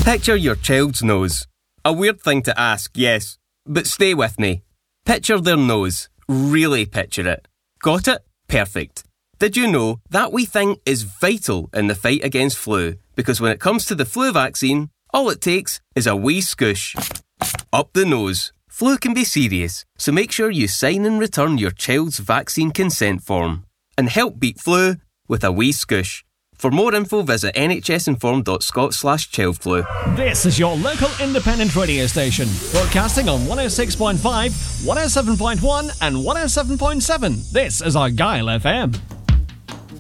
Picture your child's nose. A weird thing to ask, yes, but stay with me. Picture their nose. Really picture it. Got it? Perfect. Did you know that wee thing is vital in the fight against flu? Because when it comes to the flu vaccine, all it takes is a wee scoosh. Up the nose. Flu can be serious, so make sure you sign and return your child's vaccine consent form. And help beat flu with a wee scoosh. For more info, visit nhsinform.scot/childflu. This is your local independent radio station, broadcasting on 106.5, 107.1 and 107.7. This is Argyle FM.